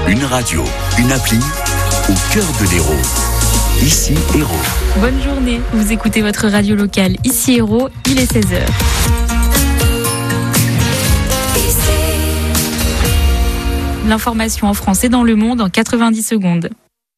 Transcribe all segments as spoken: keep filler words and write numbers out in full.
Une radio, une appli, au cœur de l'Hérault. Ici Hérault. Bonne journée, vous écoutez votre radio locale. Ici Hérault, il est seize heures. L'information en France et dans le monde en quatre-vingt-dix secondes.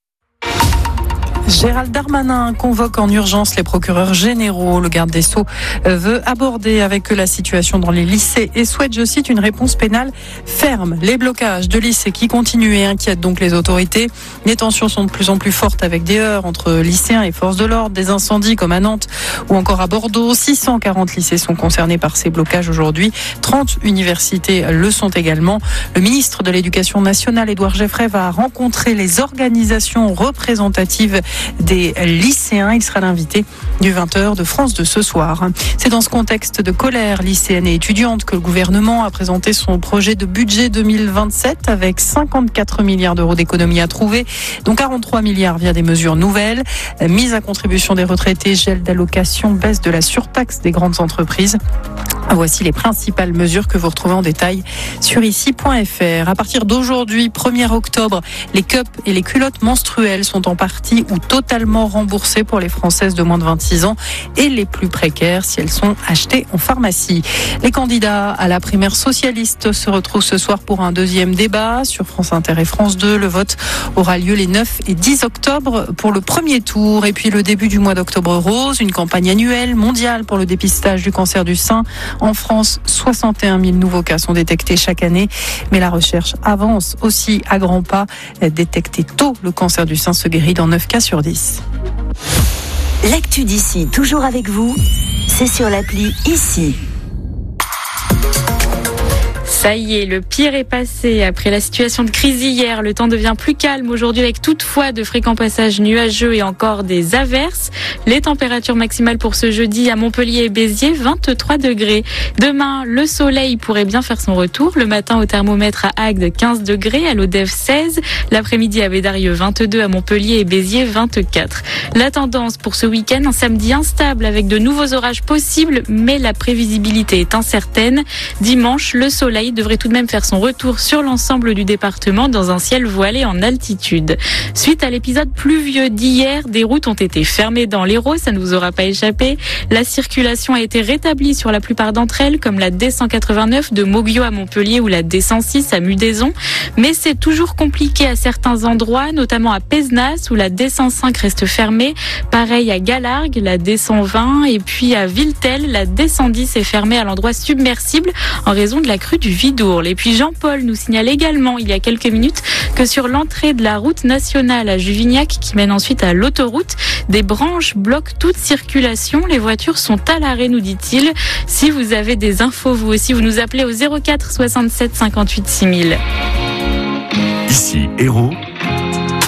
Gérald Darmanin convoque en urgence les procureurs généraux. Le garde des Sceaux veut aborder avec eux la situation dans les lycées et souhaite, je cite, une réponse pénale ferme. Les blocages de lycées qui continuent et inquiètent donc les autorités. Les tensions sont de plus en plus fortes avec des heurts entre lycéens et forces de l'ordre, des incendies comme à Nantes ou encore à Bordeaux. six cent quarante lycées sont concernés par ces blocages aujourd'hui. trente universités le sont également. Le ministre de l'Éducation nationale, Édouard Geoffrey, va rencontrer les organisations représentatives des lycéens. Il sera l'invité du vingt heures de France deux ce soir. C'est dans ce contexte de colère lycéenne et étudiante que le gouvernement a présenté son projet de budget deux mille vingt-sept avec cinquante-quatre milliards d'euros d'économies à trouver, dont quarante-trois milliards via des mesures nouvelles, mise à contribution des retraités, gel d'allocations, baisse de la surtaxe des grandes entreprises. Voici les principales mesures que vous retrouvez en détail sur ici point f r. À partir d'aujourd'hui, premier octobre, les cups et les culottes menstruelles sont en partie ou totalement remboursées pour les Françaises de moins de vingt-six ans et les plus précaires si elles sont achetées en pharmacie. Les candidats à la primaire socialiste se retrouvent ce soir pour un deuxième débat sur France Inter et France deux. Le vote aura lieu les neuf et dix octobre pour le premier tour. Et puis le début du mois d'octobre rose, une campagne annuelle mondiale pour le dépistage du cancer du sein. En France, soixante et un mille nouveaux cas sont détectés chaque année. Mais la recherche avance aussi à grands pas. Détecter tôt le cancer du sein se guérit dans neuf cas sur dix. L'actu d'ici, toujours avec vous, c'est sur l'appli Ici. Ça y est, le pire est passé. Après la situation de crise hier, le temps devient plus calme aujourd'hui avec toutefois de fréquents passages nuageux et encore des averses. Les températures maximales pour ce jeudi à Montpellier et Béziers, vingt-trois degrés. Demain, le soleil pourrait bien faire son retour. Le matin au thermomètre à Agde, quinze degrés, à l'Odève seize. L'après-midi à Bédarieux, vingt-deux, à Montpellier et Béziers, vingt-quatre. La tendance pour ce week-end, un samedi instable avec de nouveaux orages possibles, mais la prévisibilité est incertaine. Dimanche, le soleil devrait tout de même faire son retour sur l'ensemble du département dans un ciel voilé en altitude. Suite à l'épisode pluvieux d'hier, des routes ont été fermées dans l'Hérault, ça ne vous aura pas échappé. La circulation a été rétablie sur la plupart d'entre elles, comme la D cent quatre-vingt-neuf de Moguio à Montpellier ou la D cent six à Mudaison. Mais c'est toujours compliqué à certains endroits, notamment à Pézenas où la D cent cinq reste fermée. Pareil à Galargues, la D cent vingt et puis à Villetel, la D cent dix est fermée à l'endroit submersible en raison de la crue du Vidourle. Et puis Jean-Paul nous signale également il y a quelques minutes que sur l'entrée de la route nationale à Juvignac qui mène ensuite à l'autoroute, des branches bloquent toute circulation. Les voitures sont à l'arrêt, nous dit-il. Si vous avez des infos, vous aussi, vous nous appelez au zéro quatre soixante-sept cinquante-huit six mille. Ici Hérault.